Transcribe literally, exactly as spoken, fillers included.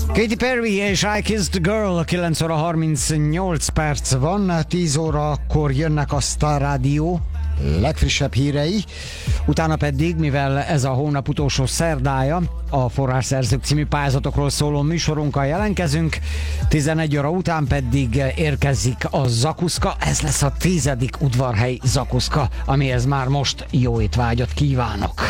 Katy Perry és I Kissed the Girl, kilenc óra harmincnyolc perc van, tíz órakor jönnek a Star Rádió legfrissebb hírei, utána pedig, mivel ez a hónap utolsó szerdája, a Forrásszerzők című pályázatokról szóló műsorunkkal jelentkezünk, tizenegy óra után pedig érkezik a Zakuszka, ez lesz a tizedik udvarhely Zakuszka, amihez már most jó étvágyat kívánok!